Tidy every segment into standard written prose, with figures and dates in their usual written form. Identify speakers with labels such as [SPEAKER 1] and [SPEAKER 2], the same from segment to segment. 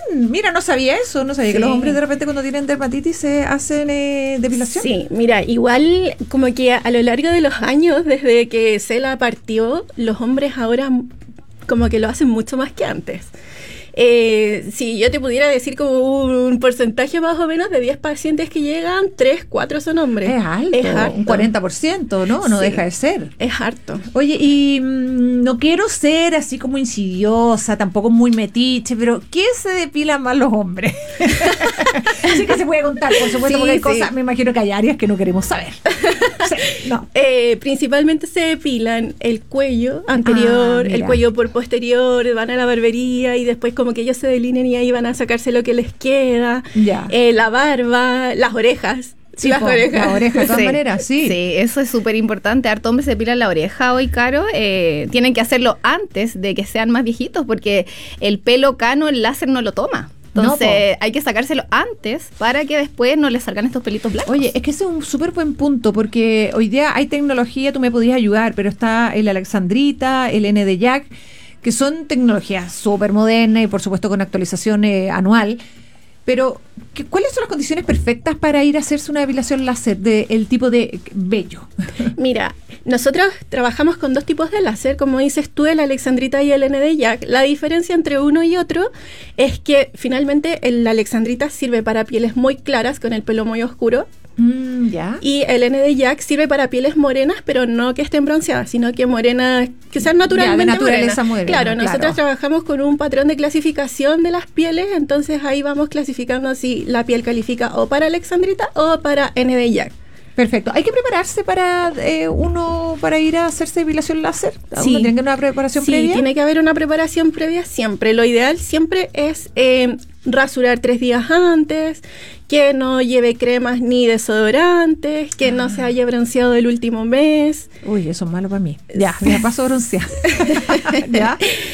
[SPEAKER 1] Mira, no sabía eso, no sabía que los hombres de repente cuando tienen dermatitis se hacen depilación.
[SPEAKER 2] Sí, mira, igual como que a lo largo de los años, desde que Cela partió, los hombres ahora como que lo hacen mucho más que antes. Si yo te pudiera decir como un porcentaje más o menos de 10 pacientes que llegan, 3, 4 son hombres.
[SPEAKER 1] Es alto, un 40%, ¿no? No deja de ser.
[SPEAKER 2] Es harto.
[SPEAKER 1] Oye, y no quiero ser así como insidiosa, tampoco muy metiche, pero ¿qué se depilan más los hombres? Así que se puede contar, por supuesto, porque hay cosas, me imagino que hay áreas que no queremos saber. Sí, no.
[SPEAKER 2] Principalmente se depilan el cuello anterior, el cuello por posterior, van a la barbería y después como que ellos se delineen y ahí van a sacarse lo que les queda, la barba, las orejas.
[SPEAKER 1] Sí, las orejas de todas maneras, sí.
[SPEAKER 3] Sí, eso es súper importante. Harto hombres se depilan la oreja hoy, Caro. Tienen que hacerlo antes de que sean más viejitos porque el pelo cano, el láser no lo toma. Entonces hay que sacárselo antes para que después no les salgan estos pelitos blancos.
[SPEAKER 1] Oye, es que ese es un súper buen punto porque hoy día hay tecnología, tú me podías ayudar, pero está el Alexandrita, el ND-Jack, que son tecnologías súper modernas y por supuesto con actualización anual. Pero, ¿cuáles son las condiciones perfectas para ir a hacerse una depilación láser del tipo de vello?
[SPEAKER 2] Mira, nosotros trabajamos con 2 tipos de láser, como dices tú, el Alexandrita y el ND-Jack. La diferencia entre uno y otro es que finalmente el Alexandrita sirve para pieles muy claras con el pelo muy oscuro. Y el ND-Jack sirve para pieles morenas, pero no que estén bronceadas, sino que morenas, que sean naturalmente morenas. Claro, nosotros trabajamos con un patrón de clasificación de las pieles, entonces ahí vamos clasificando si la piel califica o para Alexandrita o para ND-Jack.
[SPEAKER 1] Perfecto. ¿Hay que prepararse para para ir a hacerse depilación láser?
[SPEAKER 2] Sí.
[SPEAKER 1] ¿Tiene que haber una preparación previa?
[SPEAKER 2] Sí, tiene que haber una preparación previa siempre. Lo ideal siempre es rasurar 3 días antes, que no lleve cremas ni desodorantes, que no se haya bronceado el último mes.
[SPEAKER 1] Uy, eso es malo para mí. Ya, me paso broncear. ¿Ya?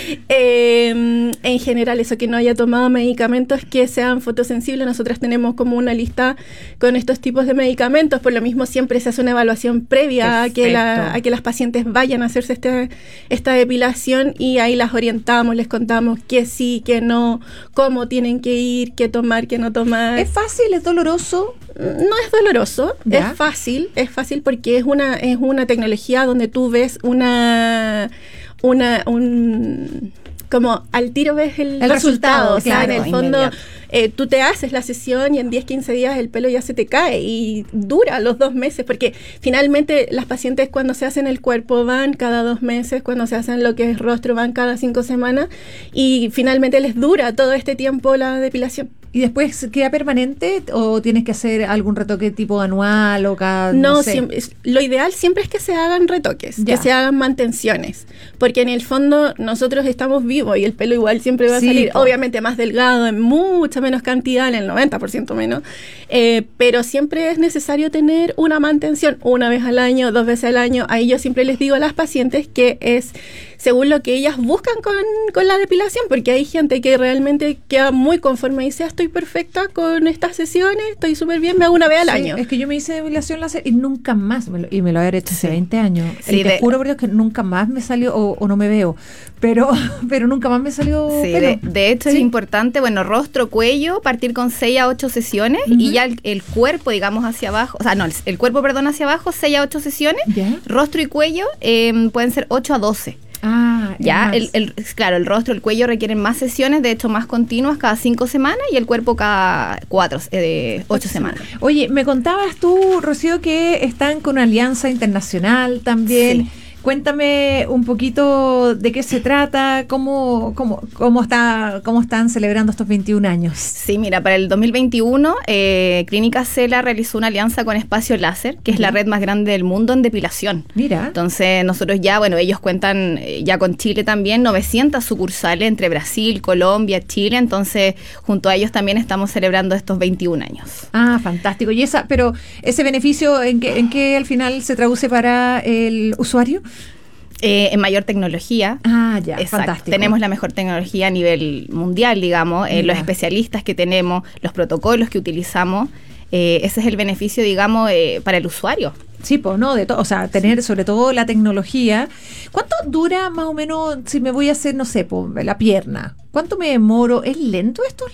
[SPEAKER 2] En general, eso, que no haya tomado medicamentos que sean fotosensibles. Nosotras tenemos como una lista con estos tipos de medicamentos. Por lo mismo, siempre se hace una evaluación previa a que las pacientes vayan a hacerse esta depilación y ahí las orientamos, les contamos qué sí, qué no, cómo tienen que ir, qué tomar, qué no tomar.
[SPEAKER 1] ¿Es fácil? ¿Es doloroso?
[SPEAKER 2] No es doloroso, es fácil porque es una tecnología donde tú ves como al tiro ves el resultado, o sea, en el fondo tú te haces la sesión y en 10-15 días el pelo ya se te cae y dura los 2 meses, porque finalmente las pacientes cuando se hacen el cuerpo van cada 2 meses, cuando se hacen lo que es rostro van cada 5 semanas y finalmente les dura todo este tiempo la depilación.
[SPEAKER 1] ¿Y después queda permanente o tienes que hacer algún retoque tipo anual o cada...?
[SPEAKER 2] No, siempre, lo ideal siempre es que se hagan retoques, que se hagan mantenciones, porque en el fondo nosotros estamos vivos y el pelo igual siempre va a salir, obviamente más delgado, en mucha menos cantidad, en el 90% menos, pero siempre es necesario tener una mantención 1 vez al año, 2 veces al año. Ahí yo siempre les digo a las pacientes que es según lo que ellas buscan con la depilación, porque hay gente que realmente queda muy conforme y dice, estoy perfecta con estas sesiones, estoy súper bien, me hago 1 vez al año.
[SPEAKER 1] Es que yo me hice depilación láser y nunca más, me lo había hecho hace 20 años. Sí, te juro por Dios que nunca más me salió, o no me veo, pero nunca más me salió pelo.
[SPEAKER 3] De hecho es importante, rostro, cuello, partir con 6 a 8 sesiones y ya el cuerpo, digamos, hacia abajo, el cuerpo, hacia abajo, 6 a 8 sesiones, rostro y cuello pueden ser 8 a 12. Ya, el rostro, el cuello requieren más sesiones, de hecho más continuas, cada 5 semanas, y el cuerpo cada 8 semanas.
[SPEAKER 1] Oye, me contabas tú, Rocío, que están con una alianza internacional también. Sí. Cuéntame un poquito de qué se trata, cómo están celebrando estos 21 años.
[SPEAKER 3] Sí, mira, para el 2021, Clínica Cela realizó una alianza con Espacio Láser, que es la red más grande del mundo en depilación.
[SPEAKER 1] Mira.
[SPEAKER 3] Entonces, nosotros ellos cuentan ya con Chile también, 900 sucursales entre Brasil, Colombia, Chile. Entonces, junto a ellos también estamos celebrando estos 21 años.
[SPEAKER 1] Ah, fantástico. Pero ese beneficio, ¿en qué al final se traduce para el usuario?
[SPEAKER 3] En mayor tecnología.
[SPEAKER 1] Ya,
[SPEAKER 3] exacto.
[SPEAKER 1] Fantástico.
[SPEAKER 3] Tenemos la mejor tecnología a nivel mundial, digamos, los especialistas que tenemos, los protocolos que utilizamos, ese es el beneficio, digamos, para el usuario.
[SPEAKER 1] Sí, pues, ¿no? De todo, o sea, tener sobre todo la tecnología. ¿Cuánto dura más o menos si me voy a hacer, no sé, la pierna? ¿Cuánto me demoro? ¿Es lento esto?